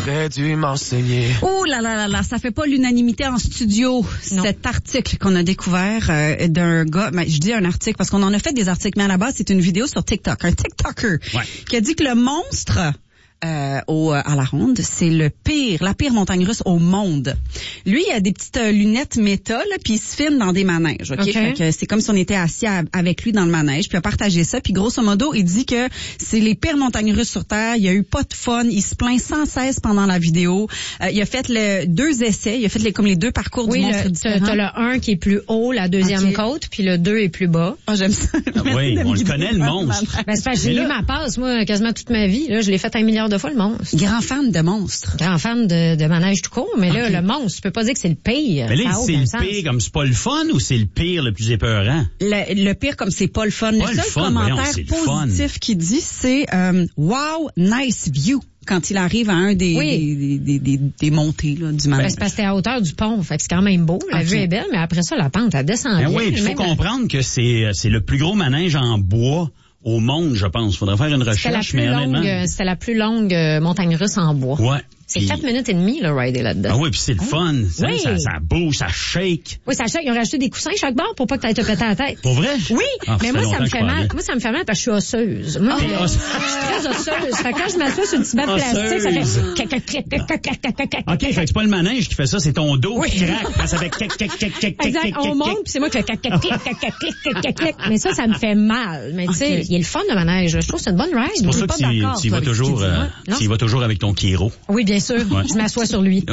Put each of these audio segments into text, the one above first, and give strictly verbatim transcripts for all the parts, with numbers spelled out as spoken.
T'aurais dû m'enseigner. Oh là là là là, ça fait pas l'unanimité en studio, non. Cet article qu'on a découvert euh, d'un gars, ben, je dis un article parce qu'on en a fait des articles, mais à la base, c'est une vidéo sur TikTok, un TikToker ouais. qui a dit que le monstre euh, au, à la ronde, c'est le pire, la pire montagne russe au monde. Lui, il a des petites euh, lunettes méta, là, puis il se filme dans des manèges, ok? okay. Fait que c'est comme si on était assis à, avec lui dans le manège, puis il a partagé ça, puis grosso modo, il dit que c'est les pires montagnes russes sur Terre, il y a eu pas de fun, il se plaint sans cesse pendant la vidéo. Euh, il a fait le deux essais, il a fait les, comme les deux parcours oui, du monstre le, différents. T'as, t'as le un qui est plus haut, la deuxième okay. côte, puis le deux est plus bas. Ah, oh, j'aime ça. Ah, oui, on le connaît, le monstre. Ben, c'est parce que j'ai eu ma passe, moi, quasiment toute ma vie. Là, je l'ai fait un milliard de fois, le monstre. Grand fan de monstres. Grand fan de, de manège tout court, mais là, okay. le monstre, tu peux pas dire que c'est le pire. Mais là, ça c'est le sens. Pire comme c'est pas le fun ou c'est le pire le plus épeurant? Le, le pire comme c'est pas le fun. Pas le seul le fun, commentaire voyons, positif qu'il dit, c'est euh, « Wow, nice view ». Quand il arrive à un des, oui. des, des, des, des, des montées là, du manège. Ben, c'est parce que t'es à hauteur du pont, fait que c'est quand même beau. La okay. vue est belle, mais après ça, la pente, elle descend bien. Oui, il faut comprendre que c'est, c'est le plus gros manège en bois au monde, je pense. Faudrait faire une recherche, c'était la plus mais longue, C'était la plus longue euh, montagne russe en bois. Ouais. C'est quatre minutes et demie, le rider là-dedans. Ah oui, puis c'est le fun. Ça, oui. ça, ça bouge, ça shake. Oui, ça shake. Ils ont rajouté des coussins chaque bord pour pas que t'ailles te péter la tête. Pour vrai? Oui. Ah, mais moi, ça me fait mal. Moi, ça me fait mal parce que je suis osseuse. Moi, oh. je suis très osseuse. Fait que quand je m'assois sur une petite batte plastique, ça fait... OK, fait que c'est pas le manège qui fait ça, c'est ton dos qui craque. Ça fait clic, clic, clic, clic, clic, exact. On monte, puis c'est moi qui fais clic, clic, clic, clic, clic, clic. Mais ça, ça me fait mal. Mais tu sais, il y a le fun de manège. Je trouve que c'est une bonne ride. C'est pour ça que tu y vas toujours, tu y vas toujours avec ton Kiro. Oui, bien sûr. Je m'assois sur lui.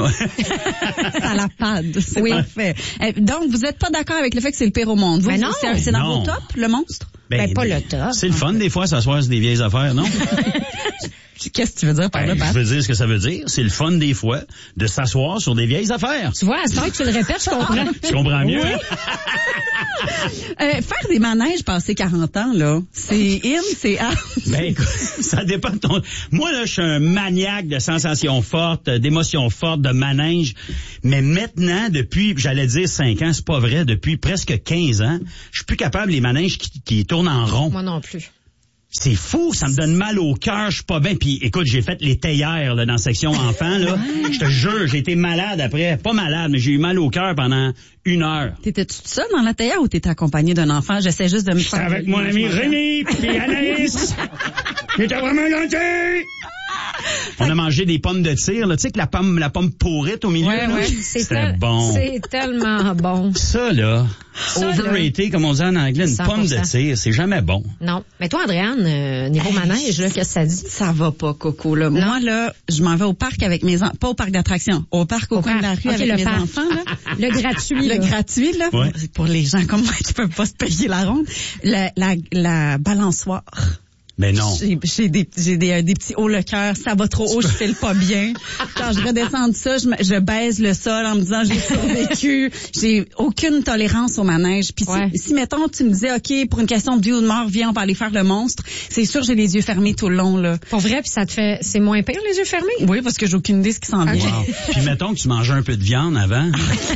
À la pad, c'est oui. parfait. Donc, vous n'êtes pas d'accord avec le fait que c'est le pire au monde? Vous, ben non. C'est, c'est dans non. vos tops, le monstre? Ben, ben pas le top. C'est le fun, des fois, s'asseoir sur des vieilles affaires, non? Qu'est-ce que tu veux dire par ben, là, Pat? Je veux dire ce que ça veut dire. C'est le fun, des fois, de s'asseoir sur des vieilles affaires. Tu vois, à ce temps que tu le répètes, je comprends. Tu comprends mieux? Oui. euh, faire des manèges passé quarante ans, là, c'est in, c'est out. Ben, écoute, ça dépend de ton... Moi, là, je suis un maniaque de sensations fortes, d'émotions fortes, de manèges. Mais maintenant, depuis, j'allais dire cinq ans, c'est pas vrai, depuis presque quinze ans, je suis plus capable des manèges qui, qui tournent en rond. Moi non plus. C'est fou, ça me donne mal au cœur, je suis pas bien. Puis écoute, j'ai fait les théières là, dans la section enfants. Là. Je te jure, j'ai été malade après. Pas malade, mais j'ai eu mal au cœur pendant une heure. T'étais-tu tout seul dans la théière ou t'étais accompagné d'un enfant? J'essaie juste de me faire... Avec mon ami Rémi puis Anaïs. J'étais vraiment gentil. On a mangé des pommes de tir, là, tu sais que la pomme, la pomme pourrite au milieu, ouais, là, ouais. C'est c'était tel- bon. C'est tellement bon. Ça, là, Ça, overrated, là, comme on dit en anglais, une cent pour cent. pomme de tir, c'est jamais bon. Non. Mais toi, Andréane, euh, niveau hey, manège, là, qu'est-ce que ça dit? Ça va pas, Coco, là. Non. Moi, là, je m'en vais au parc avec mes enfants, pas au parc d'attractions, au parc au, au coin de la rue okay, avec mes parc. enfants, là. Le gratuit, Le là. gratuit, là. Ouais. Pour les gens comme moi qui peuvent pas se payer la ronde. La, la, la balançoire. Mais non. J'ai, j'ai des, j'ai des, des petits hauts le cœur, ça va trop haut, je file pas bien. Quand je redescends de ça, je, me, je baise le sol en me disant j'ai survécu. J'ai aucune tolérance au manège. Puis ouais. si, si, mettons, tu me disais, OK, pour une question de vie ou de mort, viens, on va aller faire le monstre, c'est sûr, j'ai les yeux fermés tout le long, là. Pour vrai, puis ça te fait, c'est moins pire, les yeux fermés? Oui, parce que j'ai aucune idée ce qui s'en vient. Wow. Puis mettons que tu manges un peu de viande avant.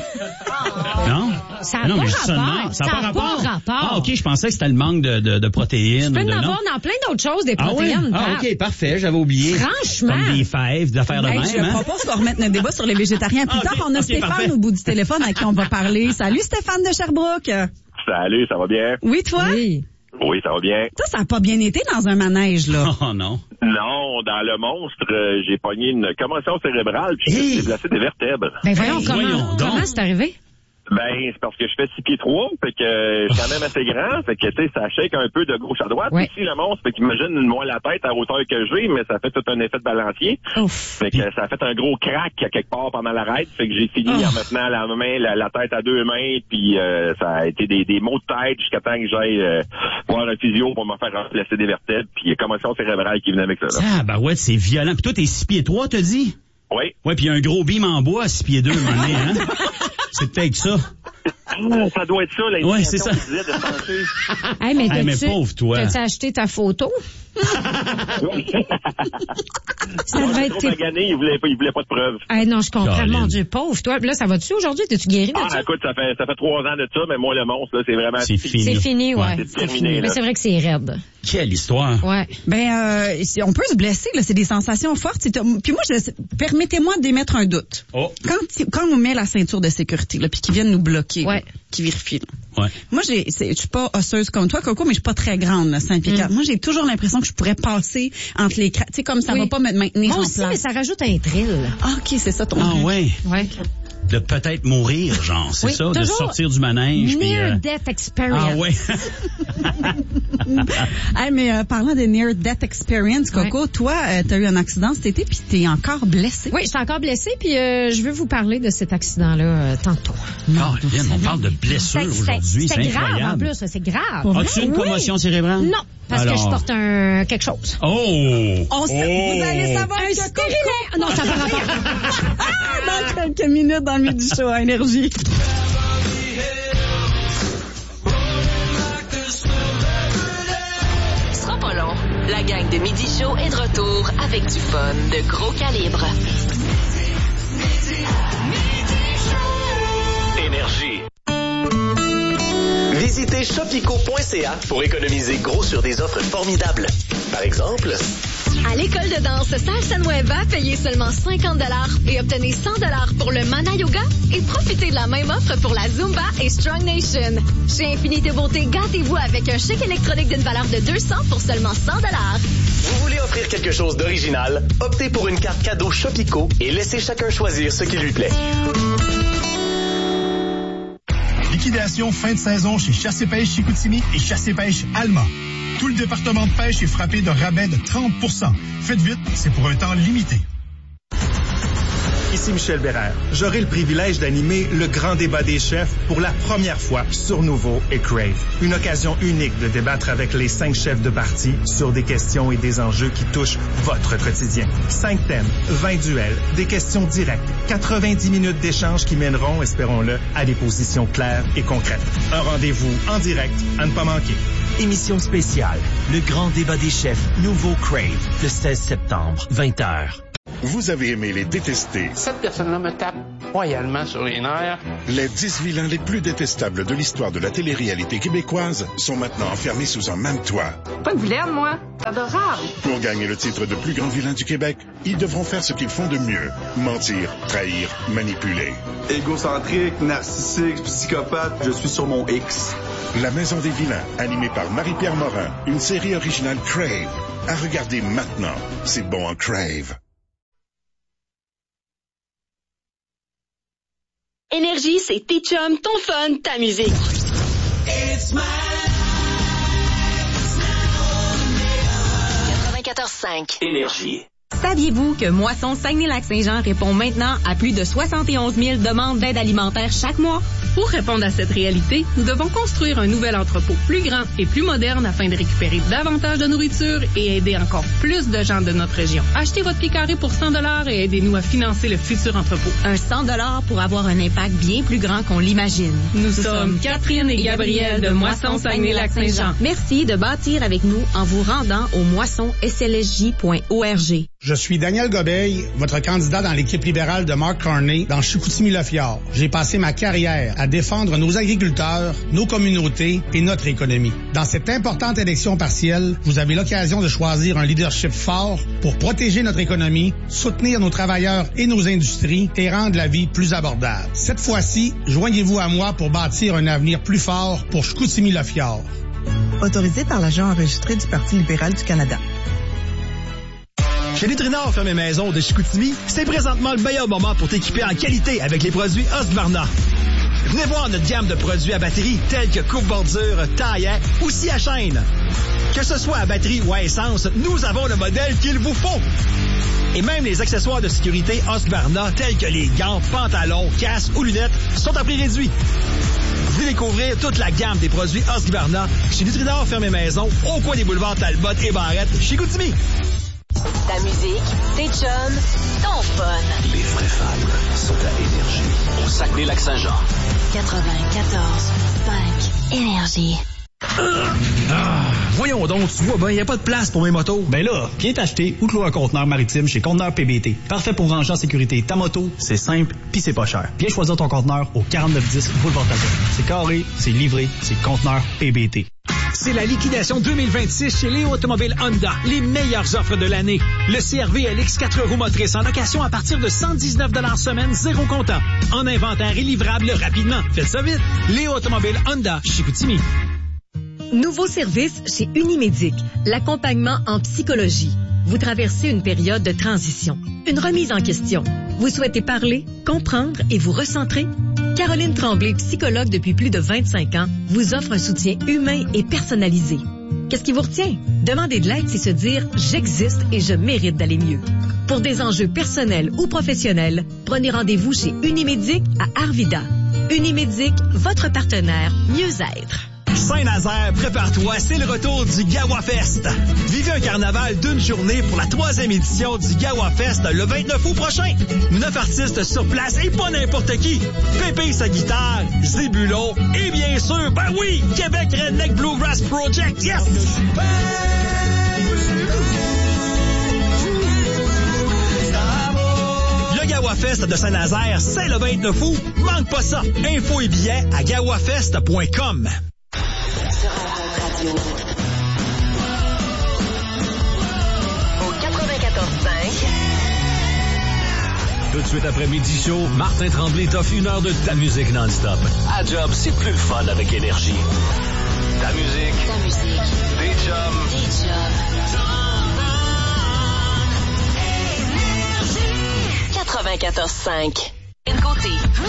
Non? Ça n'a non, pas, mais rapport. Ça n'a pas rapport. rapport. Ah, OK, je pensais que c'était le manque de, de, de protéines. Tu peux en avoir dans plein d'autres choses, des protéines. Ah, oui? Ah OK, parfait, j'avais oublié. Franchement. Comme des fèves, d'affaires de hey, même. Je hein? propose qu'on remette notre débat sur les végétariens. Plus ah, tard, okay, on a okay, Stéphane parfait. Au bout du téléphone à qui on va parler. Salut Stéphane de Sherbrooke. Salut, ça va bien? Oui, toi? Oui. Oui, ça va bien. Toi, ça n'a pas bien été dans un manège, là. Oh non. Non, dans le monstre, euh, j'ai pogné une commotion cérébrale puis j'ai déplacé des vertèbres. Ben voyons, hey, comment, voyons comment c'est arrivé? Ben, c'est parce que je fais six pieds trois, fait que je suis quand même assez grand, fait que, tu sais, ça shake un peu de gauche à droite. Ouais. Ici, le monstre, fait qu'imagine moi la tête à la hauteur que j'ai, mais ça fait tout un effet de balancier. Ouf. Fait que ça a fait un gros crack à quelque part pendant la raid, fait que j'ai fini oh. en me tenant la main, la, la tête à deux mains, puis euh, ça a été des, des maux de tête jusqu'à temps que j'aille euh, voir un physio pour me faire remplacer des vertèbres, puis il y a commotion cérébrale qui venait avec ça, là. Ah, bah ouais, c'est violent. Puis toi, t'es six pieds trois, t'as dit? Oui. Ouais, puis il y a un gros bim en bois à six pieds deux, hein? C'est peut-être ça. Ah, ça doit être ça, là. Ouais, c'est ça. De hey, mais, hey, mais pauvre toi. T'as-tu acheté ta photo? Ça Moi, devait j'ai être... trop magané, il voulait pas, il voulait pas de preuves. Ah non, je comprends, Caroline. mon Dieu, pauvre. Toi, là, ça va-tu aujourd'hui? T'es-tu guéri de Ah, ça? écoute, ça fait, ça fait trois ans de ça, mais moi, le monstre, là, c'est vraiment... C'est fini. C'est fini, ouais. Ouais, c'est terminé, Mais là. c'est vrai que c'est raide. Quelle histoire. Ouais. Ben, euh, c'est- on peut se blesser, là. C'est des sensations fortes. C'est- Puis moi, je, permettez-moi d'émettre un doute. Oh. Quand, quand on met la ceinture de sécurité, là, puis qu'ils viennent nous bloquer, Ouais. là, qui vérifient, là. Ouais. Moi, j'ai, c'est- je suis pas osseuse comme toi, Coco, mais je suis pas très grande, là, cinq pieds quatre. Moi, j'ai toujours l'impression que je pourrais passer entre les crânes. Tu sais, comme ça Oui. va pas me maintenir Moi en aussi, place. mais ça rajoute un thrill. Ah, OK, c'est ça ton Ah but. ouais. Ouais. De peut-être mourir, genre, c'est Oui, ça, de toujours sortir du manège. puis, euh, Near-death experience. Ah ouais. Hey, mais euh, parlant de near death experience, Coco, Ouais. toi, euh, t'as eu un accident cet été, puis t'es encore blessé. Oui, je suis encore blessée, puis euh, je veux vous parler de cet accident-là euh, tantôt. Caroline, on parle de blessures C'est- aujourd'hui, c'est c'est grave, en incroyable. plus, c'est grave. As-tu une Oui. commotion cérébrale? Non, parce Alors. que je porte un quelque chose. Oh! On sait- Oh! Vous allez savoir Un que stérilet! Non, ça va rapport. dans quelques minutes dans le milieu du show à Énergie. Sera pas long. La gang de Midi Show est de retour avec du fun de gros calibre. Énergie. Visitez shopico point c a pour économiser gros sur des offres formidables. Par exemple, À l'école de danse Salsa Nueva, payez seulement cinquante dollars et obtenez cent dollars pour le Mana Yoga et profitez de la même offre pour la Zumba et Strong Nation. Chez Infinité Beauté, gâtez-vous avec un chèque électronique d'une valeur de deux cents pour seulement cent dollars. vous voulez offrir quelque chose d'original? Optez pour une carte cadeau Shopico et laissez chacun choisir ce qui lui plaît. Liquidation fin de saison chez Chasse et Pêche Chicoutimi et Chasse et Pêche Alma. Tout le département de pêche est frappé de rabais de trente pour cent. Faites vite, c'est pour un temps limité. Ici Michel Bérère. J'aurai le privilège d'animer le grand débat des chefs pour la première fois sur Nouveau et Crave. Une occasion unique de débattre avec les cinq chefs de parti sur des questions et des enjeux qui touchent votre quotidien. Cinq thèmes, vingt duels, des questions directes, quatre-vingt-dix minutes d'échange qui mèneront, espérons-le, à des positions claires et concrètes. Un rendez-vous en direct à ne pas manquer. Émission spéciale, le grand débat des chefs, Nouveau Crave, le seize septembre, vingt heures. Vous avez aimé les détester. Cette personne-là me tape royalement sur les nerfs. Les dix vilains les plus détestables de l'histoire de la télé-réalité québécoise sont maintenant enfermés sous un même toit. Pas de vilaine, moi. C'est adorable. Pour gagner le titre de plus grand vilain du Québec, ils devront faire ce qu'ils font de mieux. Mentir, trahir, manipuler. Égocentrique, narcissique, psychopathe, je suis sur mon X. La Maison des vilains, animée par Marie-Pierre Morin, une série originale Crave. À regarder maintenant. C'est bon en Crave. Énergie, c'est tes chums, ton fun, ta musique. quatre-vingt-quatorze cinq. Énergie. Saviez-vous que Moisson Saguenay-Lac-Saint-Jean répond maintenant à plus de soixante et onze mille demandes d'aide alimentaire chaque mois? Pour répondre à cette réalité, nous devons construire un nouvel entrepôt plus grand et plus moderne afin de récupérer davantage de nourriture et aider encore plus de gens de notre région. Achetez votre pied carré pour cent dollars et aidez-nous à financer le futur entrepôt. Un cent dollars pour avoir un impact bien plus grand qu'on l'imagine. Nous, nous sommes Catherine et Gabrielle de Moisson Saguenay-Lac-Saint-Jean. Merci de bâtir avec nous en vous rendant au moisson s l s j point org. Je suis Daniel Gobeil, votre candidat dans l'équipe libérale de Mark Carney dans Chicoutimi-Le-Fjord. J'ai passé ma carrière à défendre nos agriculteurs, nos communautés et notre économie. Dans cette importante élection partielle, vous avez l'occasion de choisir un leadership fort pour protéger notre économie, soutenir nos travailleurs et nos industries et rendre la vie plus abordable. Cette fois-ci, joignez-vous à moi pour bâtir un avenir plus fort pour Chicoutimi-Le-Fjord. Autorisé par l'agent enregistré du Parti libéral du Canada. Chez Nutrinor Ferme Maison de Chicoutimi, c'est présentement le meilleur moment pour t'équiper en qualité avec les produits Husqvarna. Venez voir notre gamme de produits à batterie tels que coupe-bordure, taillet ou scie à chaîne. Que ce soit à batterie ou à essence, nous avons le modèle qu'il vous faut. Et même les accessoires de sécurité Husqvarna tels que les gants, pantalons, casques ou lunettes sont à prix réduit. Venez découvrir toute la gamme des produits Husqvarna chez Nutrinor Ferme Maison au coin des boulevards Talbot et Barrette, Chicoutimi. Ta musique, tes chums, ton fun. Les vrais fans sont à Énergie. Au Saguenay-Lac-Saint-Jean. quatre-vingt-quatorze cinq. Énergie. Ah, voyons donc, tu vois, ben, il n'y a pas de place pour mes motos. Ben là, viens t'acheter ou te louer un conteneur maritime chez Conteneur P B T. Parfait pour ranger en sécurité ta moto, c'est simple, pis c'est pas cher. Viens choisir ton conteneur au quarante-neuf dix Boulevard Talbot. C'est carré, c'est livré, c'est Conteneur P B T. C'est la liquidation deux mille vingt-six chez Léo Automobile Honda. Les meilleures offres de l'année. Le C R V L X quatre roues motrices en location à partir de cent dix-neuf dollars semaine, zéro comptant. En inventaire et livrable rapidement. Faites ça vite. Léo Automobile Honda, Chicoutimi. Nouveau service chez Unimédic, l'accompagnement en psychologie. Vous traversez une période de transition, une remise en question. Vous souhaitez parler, comprendre et vous recentrer? Caroline Tremblay, psychologue depuis plus de vingt-cinq ans, vous offre un soutien humain et personnalisé. Qu'est-ce qui vous retient? Demander de l'aide, c'est se dire « J'existe et je mérite d'aller mieux ». Pour des enjeux personnels ou professionnels, prenez rendez-vous chez Unimédic à Arvida. Unimédic, votre partenaire mieux-être. Saint-Nazaire, prépare-toi, c'est le retour du Gawa Fest. Vivez un carnaval d'une journée pour la troisième édition du Gawa Fest le vingt-neuf août prochain. Neuf artistes sur place et pas n'importe qui. Pépé sa guitare, Zébulon et bien sûr, ben oui, Québec Redneck Bluegrass Project, yes! Le Gawa Fest de Saint-Nazaire, c'est le vingt-neuf août. Manque pas ça. Infos et billets à gawafest point com. Au quatre-vingt-quatorze cinq. Tout de suite après Midi Show, Martin Tremblay t'offre une heure de ta musique non-stop. À job, c'est plus le fun avec énergie. Ta musique. Ta musique. Des chums. Des chums. quatre-vingt-quatorze cinq. Côté.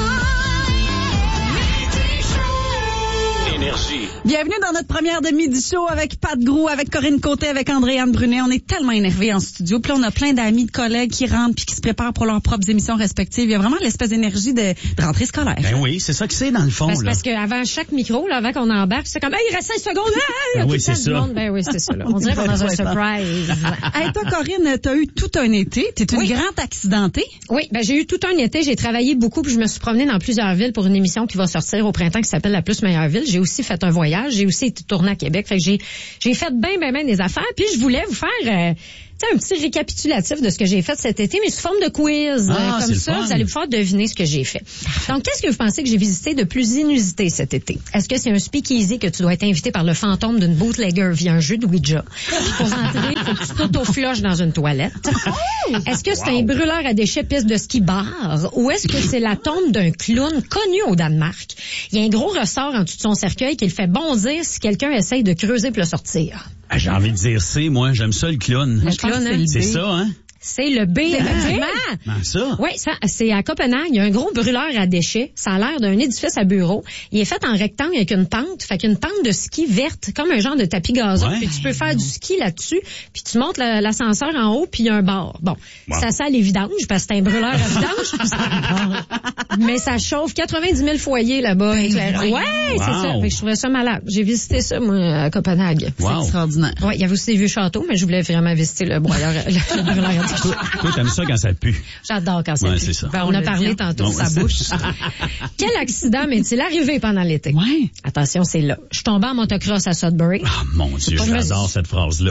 Énergie. Bienvenue dans notre première de Midi Show avec Pat Grou, avec Corinne Côté, avec Andréanne Brunet. On est tellement énervés en studio. Puis là, on a plein d'amis, de collègues qui rentrent puis qui se préparent pour leurs propres émissions respectives. Il y a vraiment l'espèce d'énergie de, de rentrée scolaire. Ben oui, c'est ça que c'est dans le fond. Ben, c'est là. parce qu'avant chaque micro, là, avant qu'on embarque, c'est comme, hey, il reste cinq secondes. Hey, ben oui, c'est ça. Monde. Ben oui, c'est ça. Là. On dirait qu'on est dans un surprise. Hey, toi, Corinne, t'as eu tout un été. T'es une oui. grande accidentée. Oui, ben j'ai eu tout un été. J'ai travaillé beaucoup puis je me suis promenée dans plusieurs villes pour une émission qui va sortir au printemps qui s'appelle La Plus Meilleure Ville. J'ai aussi fait un voyage. J'ai aussi été tournée à Québec. Fait que j'ai, j'ai fait bien, bien, bien des affaires. Puis je voulais vous faire euh, un petit récapitulatif de ce que j'ai fait cet été, mais sous forme de quiz. Ah, euh, comme ça, vous allez pouvoir deviner ce que j'ai fait. Donc, qu'est-ce que vous pensez que j'ai visité de plus inusité cet été? Est-ce que c'est un speakeasy que tu dois être invité par le fantôme d'une bootlegger via un jeu de Ouija? Pour entrer, il faut que tu t'auto-flushes dans une toilette. Est-ce que c'est wow. un brûleur à déchets piste de ski bar? Ou est-ce que c'est la tombe d'un clown connu au Danemark? Il y a un gros ressort en dessous de son cercueil qui le fait bondir si quelqu'un essaye de creuser pour le sortir. Ah, j'ai envie de dire c'est, moi. J'aime ça, le clown. Le clown, hein? C'est ça, hein? C'est le B, effectivement. Ah, ça? Oui, ça, c'est à Copenhague. Il y a un gros brûleur à déchets. Ça a l'air d'un édifice à bureau. Il est fait en rectangle avec une pente. Fait qu'une pente de ski verte, comme un genre de tapis gazon. Ouais. Puis tu peux faire du ski là-dessus. Puis tu montes la, l'ascenseur en haut, puis il y a un bar. Bon, wow. ça sent les vidanges, parce que c'est un brûleur à vidange. Mais ça chauffe quatre-vingt-dix mille foyers là-bas. Ben, ouais, wow. c'est ça. Fait que je trouvais ça malade. J'ai visité ça, moi, à Copenhague. Wow. C'est extraordinaire. Ouais, il y avait aussi des vieux châteaux, mais je voulais vraiment visiter le broyeur, le, le brûleur à déchets. Toi, t'aimes ça quand ça pue. J'adore quand ça ouais, pue. C'est ça. Ben, on, on a parlé dit. tantôt de sa bouche. Quel accident m'est-il arrivé pendant l'été? Ouais. Attention, c'est là. Je suis tombée en motocross à Sudbury. Ah, oh, mon Dieu, j'adore me... cette phrase-là.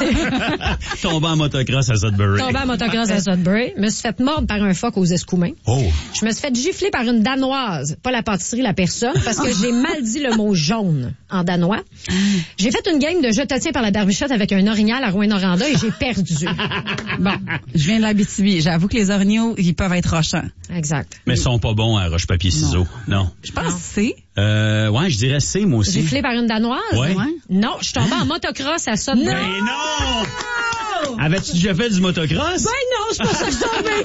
Tombée en motocross à Sudbury. Tombée en motocross à Sudbury. Je me suis fait mordre par un phoque aux escoumins. Oh. Je me suis fait gifler par une Danoise. Pas la pâtisserie, la personne, parce que j'ai mal dit le mot jaune en danois. J'ai fait une game de je te tiens par la barbichette avec un orignal à Rouyn-Noranda et j'ai perdu. Bon. Je viens de l'Abitibi. J'avoue que les orignaux, ils peuvent être rochants. Exact. Mais ils sont pas bons à roche-papier-ciseaux. Non. non. Je pense que c'est. Euh, ouais, je dirais c'est, moi aussi. Giflé par une Danoise? Ouais. ouais. Non, je suis tombée hein? en motocross à Sudbury. Mais non! Avais-tu déjà fait du motocross? Ben non, c'est pas ça que je suis tombée.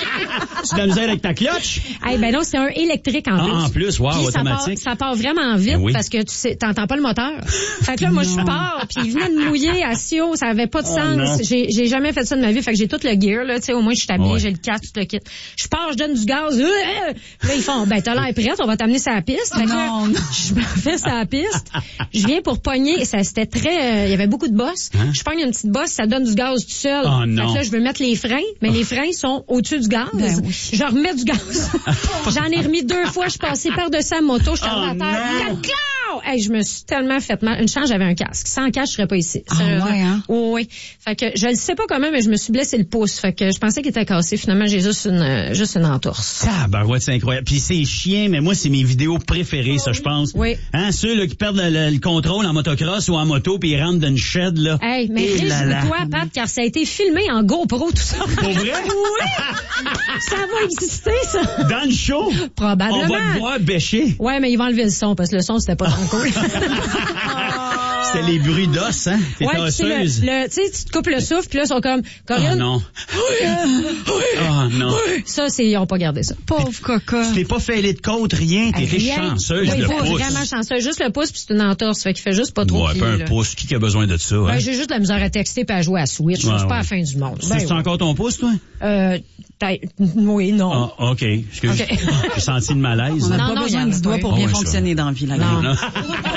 Tu t'amuses avec ta clutch? Eh hey, ben non, c'est un électrique en ah, plus. En plus, wow, puis automatique. Ça part, ça part vraiment vite ben oui. parce que tu sais, t'entends pas le moteur. Fait que là, moi, je pars, puis il venait de mouiller à Sio, ça avait pas de oh, sens. J'ai, j'ai jamais fait ça de ma vie, fait que j'ai tout le gear, là, tu sais, au moins je suis habillée, ouais. j'ai le casque, tout le kit. Je pars, je donne du gaz. Là, ils font, ben t'as l'air prête, on va t'amener sur la piste. Fait que là, je me fais sur la piste. Je viens pour pogner, ça c'était très, il euh, y avait beaucoup de bosses. Hein? Je pogne une petite bosse, ça donne du gaz tout seul. Oh, non. Fait que là, je veux mettre les freins, mais oh. les freins sont au-dessus du gaz. Ben oui. Je remets du gaz. J'en ai remis deux fois, je suis passée par-dessus la moto, je suis oh, à terre. Wow! Hey, je me suis tellement fait mal. Une chance, j'avais un casque. Sans casque, je serais pas ici. Ah ouais, hein? Oui, oui. Fait que je ne sais pas comment, mais je me suis blessé le pouce. Fait que je pensais qu'il était cassé. Finalement, j'ai juste une, euh, juste une entorse. Ah, ben ouais, c'est incroyable. Puis c'est chiant, mais moi, c'est mes vidéos préférées, ça, je pense. Oui. Hein, ceux là, qui perdent le, le, le contrôle en motocross ou en moto, puis ils rentrent dans une shed, là. Hey, mais réjouis-toi, Pat, car ça a été filmé en GoPro, tout ça. Pour vrai? Oui! Ça va exister, ça. Dans le show? Probablement. On va te voir bêcher. Ouais, mais ils vont enlever le son, parce que le son, c'était pas trop cool. C'était les bruits d'os, hein? T'es ouais, osseuse. Tu sais, tu te coupes le souffle, puis là, ils sont comme, Corinne. Oh non. Oui, oui. Oh non. Oui. Ça, c'est, ils ont pas gardé ça. Pauvre coca. Tu t'es pas fêlé de côte, rien. T'es rien. chanceuse, oui, le pas pouce. vraiment chanceuse. Juste le pouce, puis c'est une entorse. Fait qu'il fait juste pas trop. Ouais, pas un là. pouce. Qui a besoin de ça? Hein? Ben, j'ai juste la misère à texter puis à jouer à Switch. Ouais, c'est ouais. pas la fin du monde. Tu Ben, c'est ouais. encore ton pouce, toi? Euh, oui, non. Ah, OK. Excuse. Okay. J'ai senti le malaise. On n'a Non, pas non, besoin du doigt pour Oh, bien ouais, fonctionner ça. dans la vie, la Non. gang.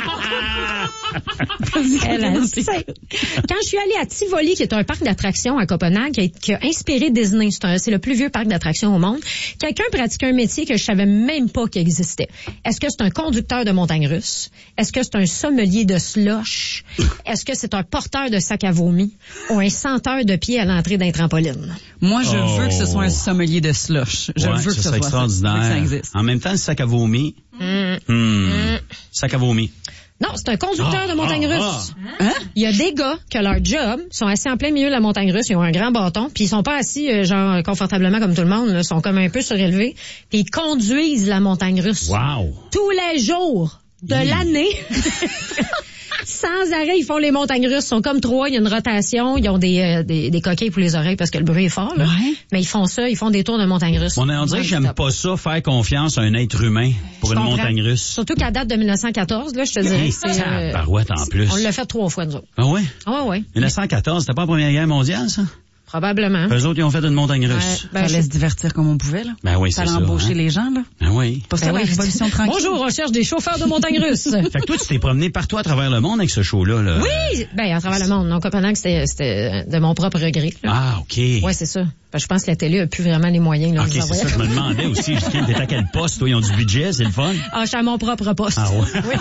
Elle, elle sait. Quand je suis allée à Tivoli, qui est un parc d'attractions à Copenhague, qui a, qui a inspiré Disney, c'est, un, c'est le plus vieux parc d'attractions au monde, quelqu'un pratique un métier que je savais même pas qu'il existait. Est-ce que c'est un conducteur de montagne russe? Est-ce que c'est un sommelier de slush? Est-ce que c'est un porteur de sac à vomi? Ou un senteur de pied à l'entrée d'un trampoline? Moi, je Oh. veux que ce soit un sommelier de slush. Je Ouais, veux que ce ça soit serait extraordinaire. ça. Je veux que ça existe. En même temps, le sac à vomi. Mm. Hmm. Mm. Sac à vomi. Non, c'est un conducteur Ah, de montagne ah, russe. Hein? Il y a des gars que leur job sont assis en plein milieu de la montagne russe, ils ont un grand bâton, puis ils sont pas assis euh, genre confortablement comme tout le monde, là, ils sont comme un peu surélevés, puis ils conduisent la montagne russe. Wow. Tous les jours de Mmh. l'année. Sans arrêt, ils font les montagnes russes. Ils sont comme trois, il y a une rotation, ils ont des, euh, des, des coquilles pour les oreilles parce que le bruit est fort, là. Ouais. Mais ils font ça, ils font des tours de montagne russe. On, on dirait que j'aime pas ça, faire confiance à un être humain pour Je une comprends. montagne russe. Surtout qu'à date de dix-neuf cent quatorze, là, je te dirais. Hey, c'est, euh, tabarouette en plus. On l'a fait trois fois, nous autres. Ah ouais? Ah ouais, ouais. dix-neuf cent quatorze, c'était pas la Première Guerre mondiale, ça? Probablement. Eux autres, ils ont fait une montagne russe. Ouais, ben, Fallait je- se divertir comme on pouvait, là. Ben oui, c'est Fallait ça. embaucher hein? les gens, là. Ben oui. Pas ça, Ben la oui. révolution tranquille. Bonjour, on cherche des chauffeurs de montagne russe. Fait que toi, tu t'es promené partout à travers le monde avec ce show-là, là. Oui! Ben, à travers le monde. Non, Copenhague, c'était, c'était de mon propre gré. Là. Ah, OK. Ouais, c'est ça. Ben, je pense que la télé a plus vraiment les moyens. Là, OK, de c'est nous envoyer. ça, je me demandais aussi. Je dis, t'es à quel poste, toi? Ils ont du budget, c'est le fun? Ah, je suis à mon propre poste. Ah ouais. Oui.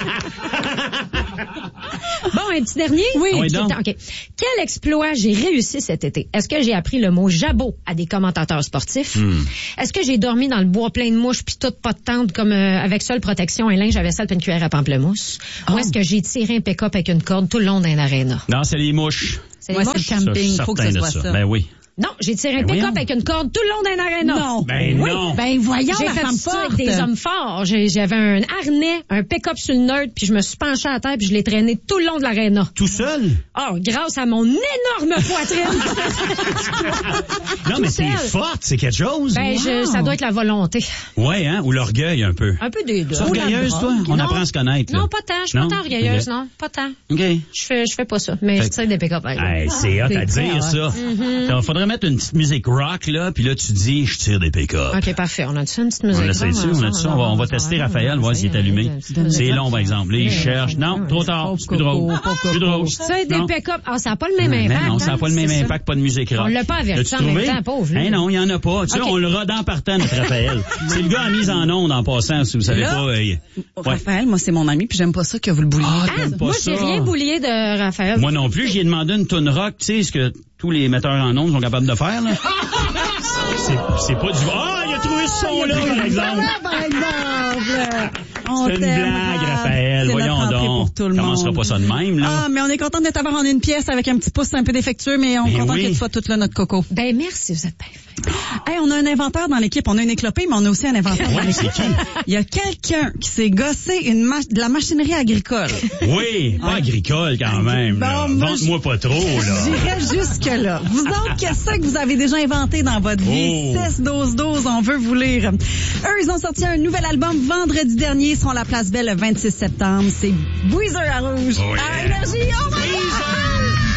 Bon, un petit dernier? Oui. Oui, Qui est- donc. OK. Quel exploit j'ai réussi cet été? Est-ce que j'ai appris le mot jabot à des commentateurs sportifs? Hmm. Est-ce que j'ai dormi dans le bois plein de mouches puis toute pas de tente comme euh, avec seule protection, un linge à vaisselle puis une cuillère à pamplemousse? Ou est-ce que j'ai tiré un pick-up avec une corde tout le long d'un aréna? Non, c'est les mouches. C'est Ouais, les c'est mouches? le camping. Ça, Faut que certain ce de soit ça. Ben oui. Non, j'ai tiré un Ben pick-up voyons. avec une corde tout le long d'un aréna. Non. Ben Oui. non. Ben voyons, J'ai la fait femme ça forte. avec des hommes forts. J'ai- J'avais un harnais, un pick-up sur le nerd, puis je me suis penchée à terre, puis je l'ai traîné tout le long de l'aréna. Tout seul? Oh, grâce à mon énorme poitrine. Non, mais Tout t'es seul. forte, c'est quelque chose. Ben, je, ça doit être la volonté. Ouais, hein? Ou l'orgueil, un peu. Un peu des deux. Tu es orgueilleuse, toi? On Non. apprend à se connaître. là. Non, pas tant. Je suis pas Non? tant orgueilleuse, Ok. non. Pas tant. OK. Je fais, je fais pas ça. Mais Fait je que- tire des pick-up. par exemple. Hey, c'est hot à c'est dire, très ça. Mhm. Donc, faudrait mettre une petite musique rock, là, puis là, tu dis, je tire des pick-up. OK, parfait. On a ça, une petite musique. On essaie dessus, on a dessus, on va, on va tester Raphaël, voir s'il est allumé. C'est long, par exemple. Là, il cherche. Non, trop tard, c'est plus drôle. Plus drôle. Ça, des Non. pick-up. Ah, ça n'a pas le même Mais impact. non, ça n'a hein, pas le même c'est ça. impact, pas de musique rock. On l'a pas averti L'as-tu en même trouvé? temps, pauvre, lui. Hein, non, il y en a pas. Tu sais, Ok. on le rodent en partant, notre Raphaël. C'est le gars à mise en onde, en passant, si vous savez Là, pas. euh, ouais. Raphaël, moi, c'est mon ami, puis j'aime pas ça que vous le bouliez. Ah, Ah, t'aimes pas moi, ça? j'ai rien boulié de Raphaël. Moi non plus, j'ai demandé une toune rock, tu sais, ce que tous les metteurs en ondes sont capables de faire, là. C'est, c'est pas du... Ah, il a trouvé ce son-là, par exemple. Par exemple. On C'est une t'aime, blague, Raph. Raphaël. C'est Voyons notre entrée donc. pour tout le Commencera monde. pas ça de même, là. Ah, mais on est content de t'avoir en une pièce avec un petit pouce un peu défectueux, mais on est Ben content oui. que tu sois toute là, notre coco. Ben, merci, vous êtes bien fin. Hey, on a un inventeur dans l'équipe. On a une éclopée, mais on a aussi un inventeur dans Ouais, l'équipe. c'est qui? Il y a quelqu'un qui s'est gossé une ma- de la machinerie agricole. Oui, pas agricole quand même. là. Bon, moi, Vente-moi pas trop, là. J'irais jusque-là. Vous autres, qu'est-ce que vous avez déjà inventé dans votre vie? Oh. six douze douze, on veut vous lire. Eux, ils ont sorti un nouvel album vendredi dernier. Ils seront à la Place Belle le vingt-six septembre. C'est Weezer à Rouge. Oh, yeah. À Énergie. Oh my God!